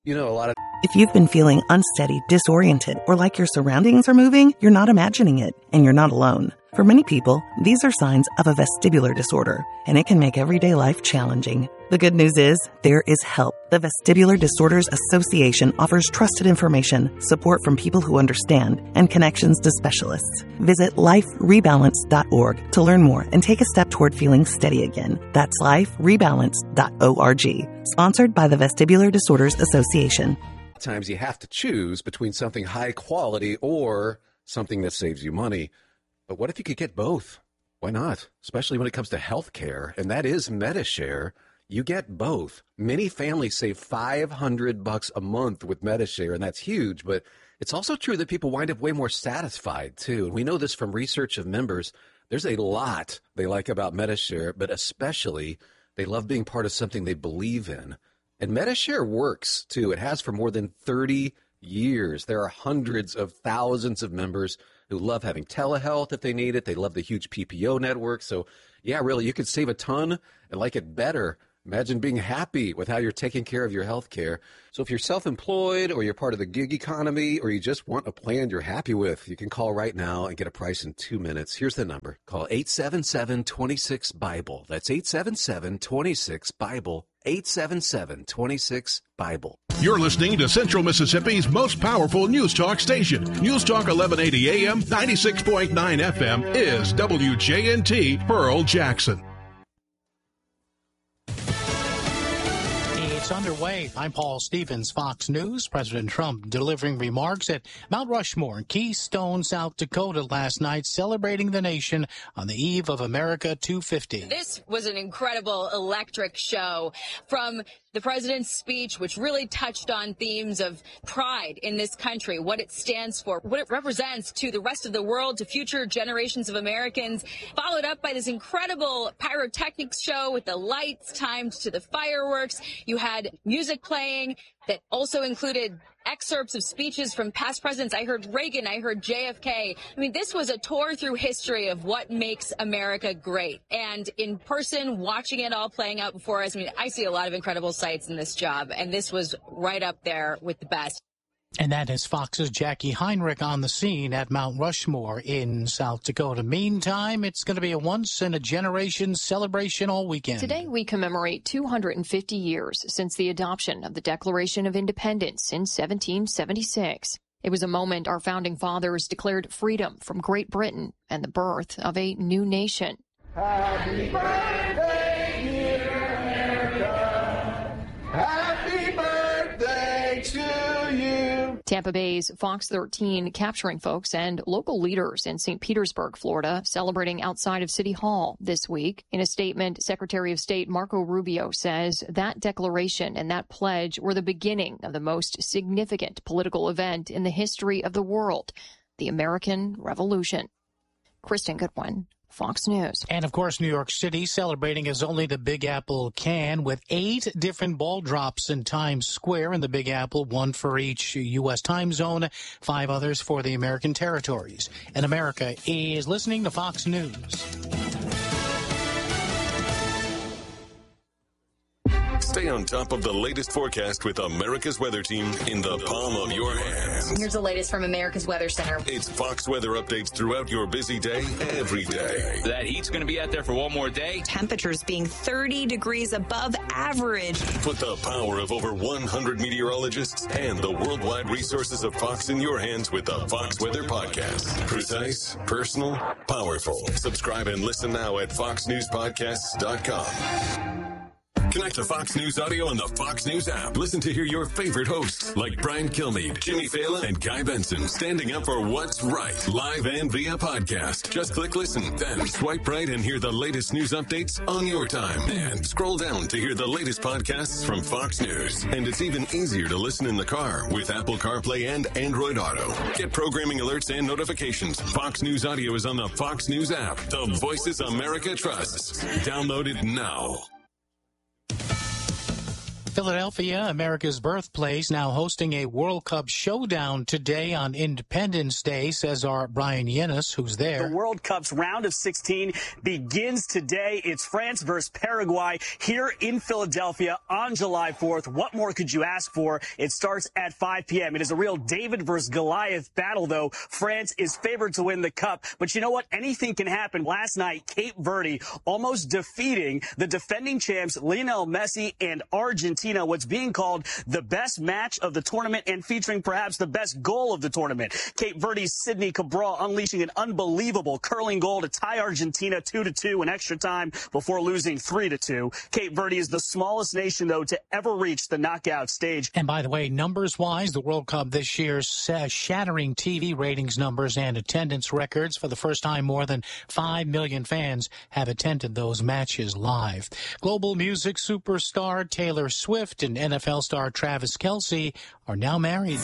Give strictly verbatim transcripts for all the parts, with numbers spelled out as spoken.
You know, a lot of... If you've been feeling unsteady, disoriented, or like your surroundings are moving, you're not imagining it, and you're not alone. For many people, these are signs of a vestibular disorder, and it can make everyday life challenging. The good news is, there is help. The Vestibular Disorders Association offers trusted information, support from people who understand, and connections to specialists. Visit life rebalance dot org to learn more and take a step toward feeling steady again. That's life rebalance dot org. Sponsored by the Vestibular Disorders Association. Times you have to choose between something high quality or something that saves you money. But what if you could get both? Why not? Especially when it comes to health care, and that is MediShare. You get both. Many families save five hundred bucks a month with MediShare, and that's huge, but it's also true that people wind up way more satisfied, too. And we know this from research of members. There's a lot they like about MediShare, but especially they love being part of something they believe in. And MediShare works, too. It has for more than thirty years. There are hundreds of thousands of members who love having telehealth if they need it. They love the huge P P O network. So, yeah, really, you could save a ton and like it better. Imagine being happy with how you're taking care of your health care. So if you're self-employed or you're part of the gig economy or you just want a plan you're happy with, you can call right now and get a price in two minutes. Here's the number. Call eight seven seven, two six, BIBLE. That's eight seven seven, two six, BIBLE. eight seven seven, two six, BIBLE. You're listening to Central Mississippi's most powerful news talk station. News Talk eleven eighty A M, ninety-six point nine F M is W J N T Pearl Jackson. It's underway. I'm Paul Stevens, Fox News. President Trump delivering remarks at Mount Rushmore in Keystone, South Dakota last night, celebrating the nation on the eve of America two fifty. This was an incredible, electric show from the president's speech, which really touched on themes of pride in this country, what it stands for, what it represents to the rest of the world, to future generations of Americans, followed up by this incredible pyrotechnics show with the lights timed to the fireworks. You had music playing that also included excerpts of speeches from past presidents. I heard Reagan, I heard J F K. I mean, this was a tour through history of what makes America great. And in person, watching it all playing out before us, I mean, I see a lot of incredible sights in this job, and this was right up there with the best. And that is Fox's Jackie Heinrich on the scene at Mount Rushmore in South Dakota. Meantime, it's going to be a once-in-a-generation celebration all weekend. Today, we commemorate two hundred fifty years since the adoption of the Declaration of Independence in seventeen seventy-six. It was a moment our founding fathers declared freedom from Great Britain and the birth of a new nation. Happy birthday, dear America. Happy birthday to you. Tampa Bay's Fox thirteen capturing folks and local leaders in Saint Petersburg, Florida, celebrating outside of City Hall this week. In a statement, Secretary of State Marco Rubio says that declaration and that pledge were the beginning of the most significant political event in the history of the world, the American Revolution. Kristen Goodwin, Fox News. And, of course, New York City celebrating as only the Big Apple can, with eight different ball drops in Times Square in the Big Apple, one for each U S time zone, five others for the American territories. And America is listening to Fox News. Stay on top of the latest forecast with America's Weather Team in the palm of your hands. Here's the latest from America's Weather Center. It's Fox weather updates throughout your busy day, every day. That heat's going to be out there for one more day. Temperatures being thirty degrees above average. Put the power of over one hundred meteorologists and the worldwide resources of Fox in your hands with the Fox Weather Podcast. Precise, personal, powerful. Subscribe and listen now at fox news podcasts dot com. Connect to Fox News Audio on the Fox News app. Listen to hear your favorite hosts like Brian Kilmeade, Jimmy Fallon, and Guy Benson standing up for what's right, live and via podcast. Just click listen, then swipe right and hear the latest news updates on your time. And scroll down to hear the latest podcasts from Fox News. And it's even easier to listen in the car with Apple CarPlay and Android Auto. Get programming alerts and notifications. Fox News Audio is on the Fox News app. The voices America trusts. Download it now. Philadelphia, America's birthplace, now hosting a World Cup showdown today on Independence Day, says our Brian Yennis, who's there. The World Cup's round of sixteen begins today. It's France versus Paraguay here in Philadelphia on July fourth. What more could you ask for? It starts at five p.m. It is a real David versus Goliath battle, though. France is favored to win the cup. But you know what? Anything can happen. Last night, Cape Verde almost defeating the defending champs Lionel Messi and Argentina. What's being called the best match of the tournament and featuring perhaps the best goal of the tournament. Cape Verde's Sidney Cabral unleashing an unbelievable curling goal to tie Argentina two to two in extra time before losing three to two. Cape Verde is the smallest nation, though, to ever reach the knockout stage. And by the way, numbers-wise, the World Cup this year uh, shattering T V ratings numbers and attendance records. For the first time, more than five million fans have attended those matches live. Global music superstar Taylor Swift and N F L star Travis Kelce are now married.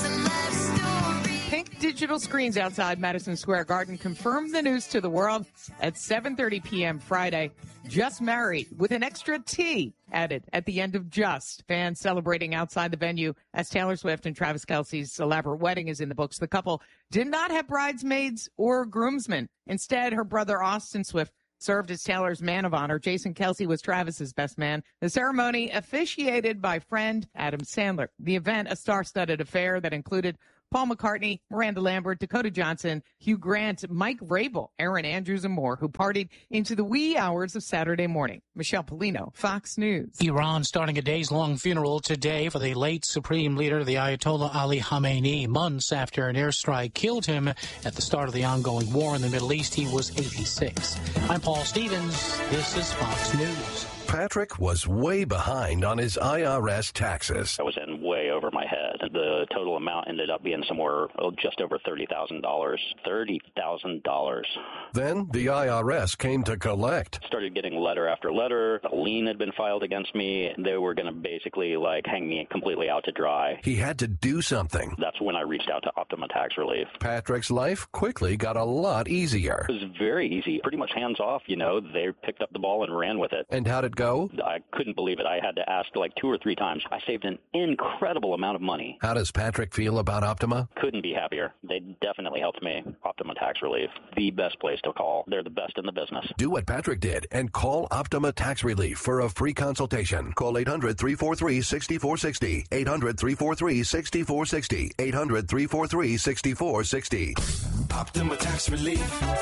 Pink digital screens outside Madison Square Garden confirmed the news to the world at seven thirty p.m. Friday. Just married, with an extra T added at the end of just. Fans celebrating outside the venue as Taylor Swift and Travis Kelce's elaborate wedding is in the books. The couple did not have bridesmaids or groomsmen. Instead, her brother Austin Swift served as Taylor's man of honor. Jason Kelce was Travis's best man. The ceremony officiated by friend Adam Sandler. The event, a star-studded affair that included Paul McCartney, Miranda Lambert, Dakota Johnson, Hugh Grant, Mike Vrabel, Aaron Andrews, and more, who partied into the wee hours of Saturday morning. Michelle Polino, Fox News. Iran starting a days-long funeral today for the late Supreme Leader, the Ayatollah Ali Khamenei, months after an airstrike killed him at the start of the ongoing war in the Middle East. He was eighty-six. I'm Paul Stevens. This is Fox News. Patrick was way behind on his I R S taxes. I was in way over my head. The total amount ended up being somewhere oh, just over thirty thousand dollars. thirty thousand dollars. Then the I R S came to collect. Started getting letter after letter. A lien had been filed against me. They were going to basically like hang me completely out to dry. He had to do something. That's when I reached out to Optima Tax Relief. Patrick's life quickly got a lot easier. It was very easy. Pretty much hands off, you know. They picked up the ball and ran with it. And how'd it go? I couldn't believe it. I had to ask like two or three times. I saved an incredible amount of money. How does Patrick feel about Optima? Couldn't be happier. They definitely helped me. Optima Tax Relief, the best place to call. They're the best in the business. Do what Patrick did and call Optima Tax Relief for a free consultation. Call eight hundred, three four three, six four six zero. eight hundred, three four three, six four six zero. eight hundred, three four three, six four six zero. Optima Tax Relief.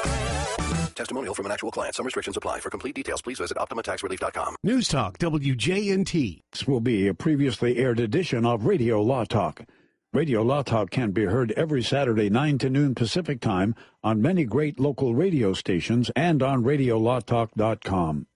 Testimonial from an actual client. Some restrictions apply. For complete details, please visit optima tax relief dot com. News Talk W J N T. This will be a previously aired edition of Radio Law Talk. Radio Law Talk can be heard every Saturday, nine to noon Pacific Time, on many great local radio stations and on radio law talk dot com.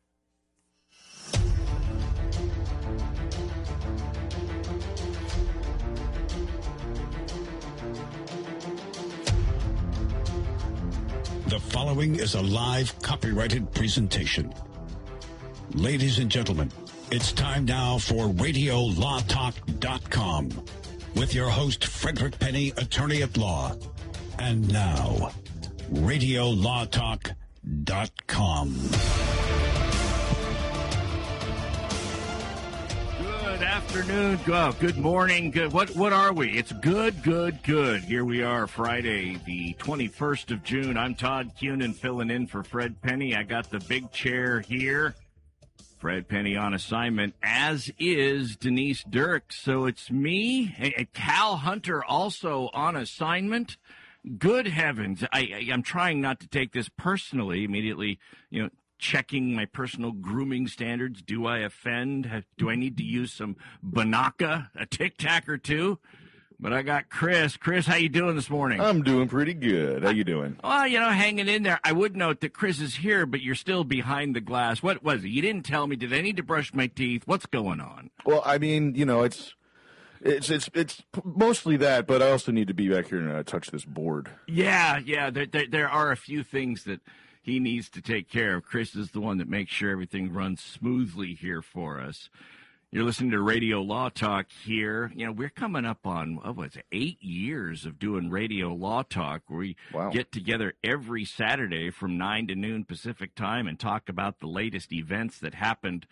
The following is a live copyrighted presentation. Ladies and gentlemen, it's time now for radio law talk dot com with your host, Frederick Penny, attorney at law. And now, radio law talk dot com. Good afternoon. Oh, good morning. Good. What what are we? It's good, good, good. Here we are, Friday, the twenty-first of June. I'm Todd Cunin, filling in for Fred Penny. I got the big chair here. Fred Penny on assignment, as is Denise Dirk. So it's me, hey, Cal Hunter also on assignment. Good heavens. I, I, I'm trying not to take this personally. Immediately, you know, checking my personal grooming standards. Do I offend? Do I need to use some Banaka, a Tic Tac or two? But I got Chris. Chris, how you doing this morning? I'm doing pretty good. How you doing? Well, you know, hanging in there. I would note that Chris is here, but you're still behind the glass. What was it? You didn't tell me. Did I need to brush my teeth? What's going on? Well, I mean, you know, it's it's it's it's mostly that, but I also need to be back here and uh, touch this board. Yeah, yeah. There, there there are a few things that he needs to take care of. Chris is the one that makes sure everything runs smoothly here for us. You're listening to Radio Law Talk here. You know, we're coming up on, what was it, eight years of doing Radio Law Talk, where we wow. get together every Saturday from nine to noon Pacific time and talk about the latest events that happened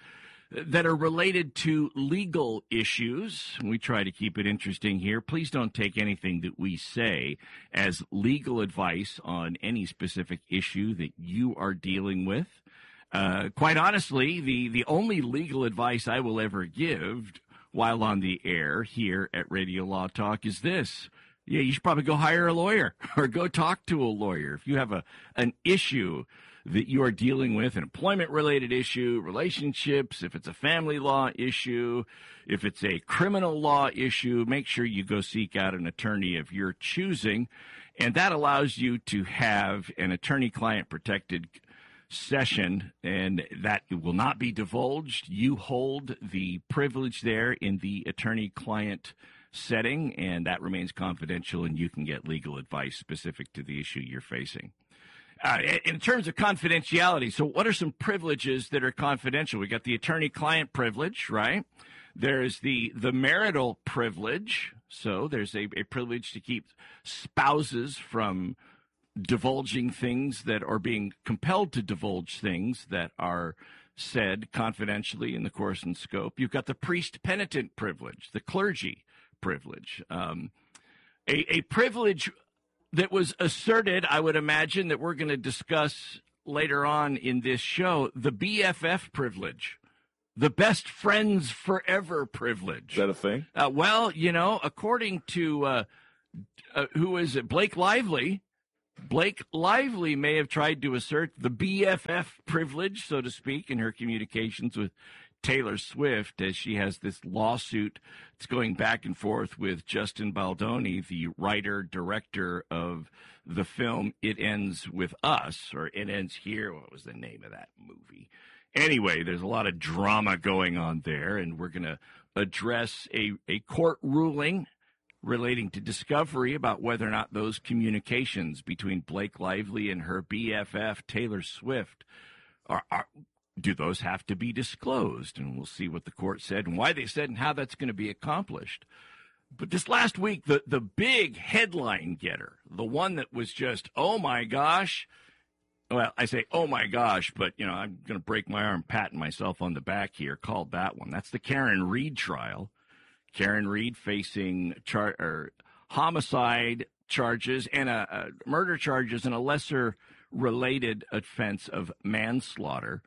that are related to legal issues. We try to keep it interesting here. Please don't take anything that we say as legal advice on any specific issue that you are dealing with. Uh, quite honestly, the, the only legal advice I will ever give while on the air here at Radio Law Talk is this. Yeah, you should probably go hire a lawyer or go talk to a lawyer. If you have a an issue that you are dealing with, an employment-related issue, relationships, if it's a family law issue, if it's a criminal law issue, make sure you go seek out an attorney of your choosing. And that allows you to have an attorney-client protected session, and that will not be divulged. You hold the privilege there in the attorney-client setting, and that remains confidential, and you can get legal advice specific to the issue you're facing. Uh, in terms of confidentiality, so what are some privileges that are confidential? We got the attorney-client privilege, right? There's the the marital privilege. So there's a, a privilege to keep spouses from divulging things that are being compelled to divulge things that are said confidentially in the course and scope. You've got the priest penitent privilege, the clergy privilege, um, a, a privilege that was asserted, I would imagine, that we're going to discuss later on in this show, the B F F privilege, the best friends forever privilege. Is that a thing? Uh, well, you know, according to, uh, uh, who is it, Blake Lively, Blake Lively may have tried to assert the B F F privilege, so to speak, in her communications with Taylor Swift, as she has this lawsuit that's going back and forth with Justin Baldoni, the writer, director of the film It Ends With Us, or It Ends Here. What was the name of that movie? Anyway, there's a lot of drama going on there, and we're going to address a, a court ruling relating to discovery about whether or not those communications between Blake Lively and her B F F, Taylor Swift, are, are do those have to be disclosed? And we'll see what the court said and why they said and how that's going to be accomplished. But this last week, the, the big headline getter, the one that was just, oh, my gosh. Well, I say, oh, my gosh, but, you know, I'm going to break my arm patting myself on the back here, called that one. That's the Karen Reed trial. Karen Reed facing char- or homicide charges and a, a murder charges and a lesser related offense of manslaughter.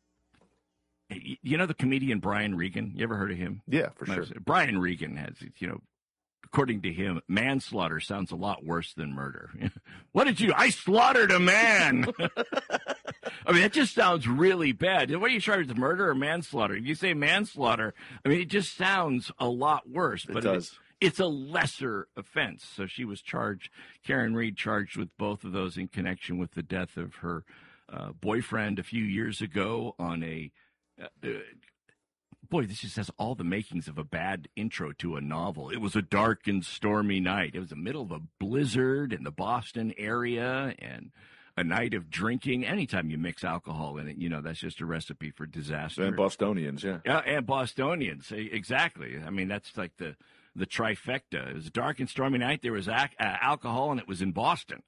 You know the comedian Brian Regan? You ever heard of him? Yeah, for sure. Brian Regan has, you know, according to him, manslaughter sounds a lot worse than murder. What did you, I slaughtered a man. I mean, that just sounds really bad. What are you charged with, murder or manslaughter? If you say manslaughter, I mean, it just sounds a lot worse. It but does. It, it's a lesser offense. So she was charged, Karen Reed charged with both of those in connection with the death of her uh, boyfriend a few years ago on a, uh, uh, boy, this just has all the makings of a bad intro to a novel. It was a dark and stormy night. It was the middle of a blizzard in the Boston area and a night of drinking. Anytime you mix alcohol in it, you know, that's just a recipe for disaster. And Bostonians, yeah. Yeah, and Bostonians, exactly. I mean, that's like the, the trifecta. It was a dark and stormy night. There was ac- uh, alcohol, and it was in Boston.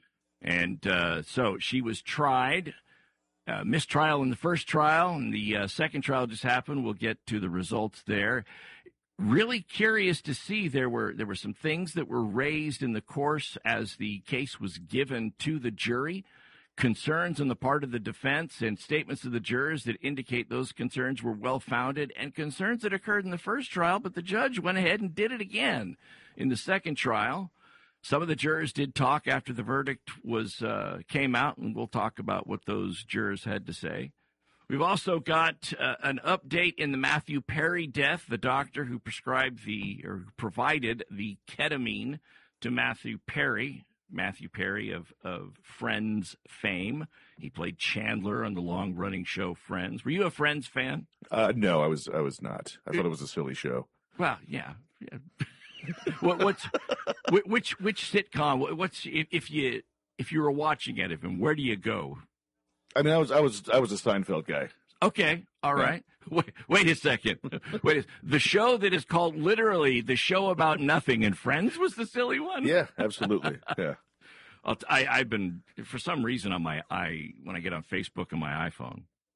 And uh, so she was tried. Uh, mistrial in the first trial, and the uh, second trial just happened. We'll get to the results there. Really curious to see there were there were some things that were raised in the course as the case was given to the jury, concerns on the part of the defense and statements of the jurors that indicate those concerns were well-founded, and concerns that occurred in the first trial, but the judge went ahead and did it again in the second trial. Some of the jurors did talk after the verdict was uh, came out, and we'll talk about what those jurors had to say. We've also got uh, an update in the Matthew Perry death, the doctor who prescribed the or provided the ketamine to Matthew Perry. Matthew Perry of, of Friends fame. He played Chandler on the long-running show Friends. Were you a Friends fan? Uh, no, I was. I was not. I thought it was a silly show. Well, yeah. yeah. what, what's which which sitcom? What's if you if you were watching it of him? Where do you go? I mean, I was I was I was a Seinfeld guy. Okay, all right. Yeah. Wait, wait a second. Wait, the show that is called literally the show about nothing and Friends was the silly one. Yeah, absolutely. Yeah. I'll t- I I've been for some reason on my I when I get on Facebook on my iPhone,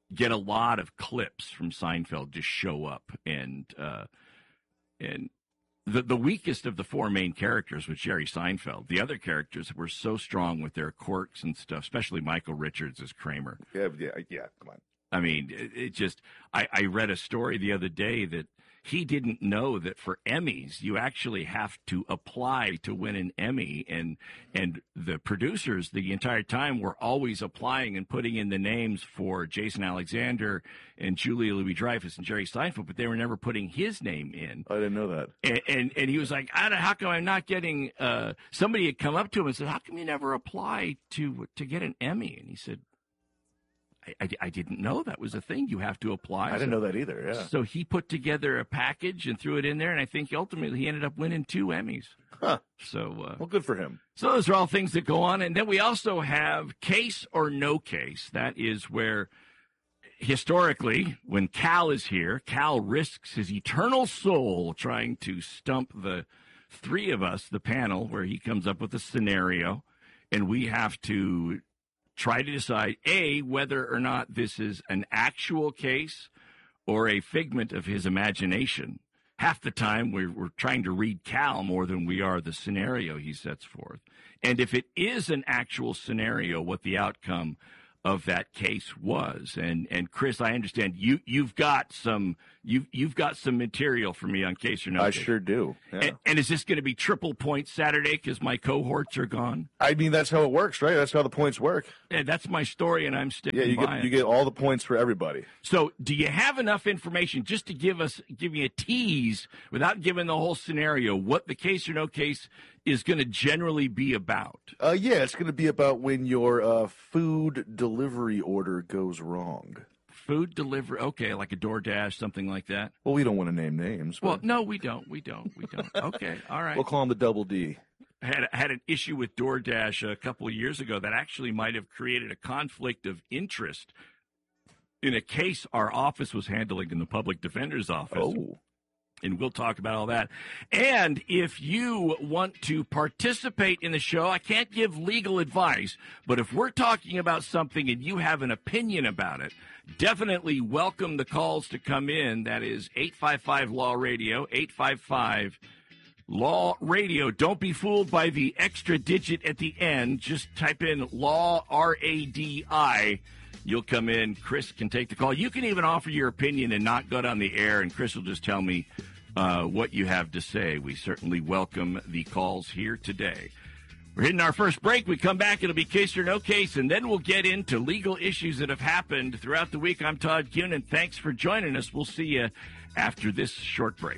get a lot of clips from Seinfeld just show up, and uh, and the the weakest of the four main characters was Jerry Seinfeld. The other characters were so strong with their quirks and stuff, especially Michael Richards as Kramer. Yeah, yeah, yeah. Come on. I mean, it, it just. I, I read a story the other day that he didn't know that for Emmys you actually have to apply to win an Emmy, and and the producers the entire time were always applying and putting in the names for Jason Alexander and Julia Louis-Dreyfus and Jerry Seinfeld, but they were never putting his name in. I didn't know that. And and, and he was like, I don't, how come I'm not getting? Uh, somebody had come up to him and said, how come you never apply to to get an Emmy? And he said, I, I, I didn't know that was a thing. You have to apply. I didn't so, know that either, yeah. So he put together a package and threw it in there, and I think ultimately he ended up winning two Emmys. Huh. So, uh, well, good for him. So those are all things that go on. And then we also have case or no case. That is where, historically, when Cal is here, Cal risks his eternal soul trying to stump the three of us, the panel, where he comes up with a scenario, and we have to try to decide, A, whether or not this is an actual case or a figment of his imagination. Half the time, we're, we're trying to read Cal more than we are the scenario he sets forth. And if it is an actual scenario, what the outcome of that case was. And and Chris, I understand you you've got some you you've got some material for me on case or no I case. sure do. Yeah. And, and is this going to be triple points Saturday because my cohorts are gone? I mean, that's how it works, right? That's how the points work. Yeah, that's my story, and I'm sticking Yeah, you by get it. you get all the points for everybody. So, do you have enough information just to give us give me a tease without giving the whole scenario what the case or no case is going to generally be about? Uh, yeah, it's going to be about when your uh, food delivery order goes wrong. Food delivery, okay, like a DoorDash, something like that. Well, we don't want to name names. Well, but no, we don't. We don't. We don't. Okay, all right. we'll call them the Double D. Had had an issue with DoorDash a couple of years ago that actually might have created a conflict of interest in a case our office was handling in the public defender's office. Oh. And we'll talk about all that. And if you want to participate in the show, I can't give legal advice, but if we're talking about something and you have an opinion about it, definitely welcome the calls to come in. That is eight five five Law Radio, eight five five Law Radio. Don't be fooled by the extra digit at the end. Just type in Law, R A D I. You'll come in. Chris can take the call. You can even offer your opinion and not go on the air, and Chris will just tell me uh, what you have to say. We certainly welcome the calls here today. We're hitting our first break. We come back. It'll be case or no case, and then we'll get into legal issues that have happened throughout the week. I'm Todd Kuhn, and thanks for joining us. We'll see you after this short break.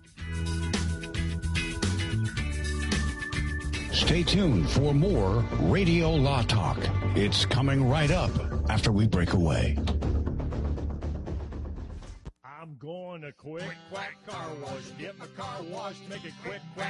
Stay tuned for more Radio Law Talk. It's coming right up after we break away. I'm going to quick quack car wash. Get my car washed, make it quick quack.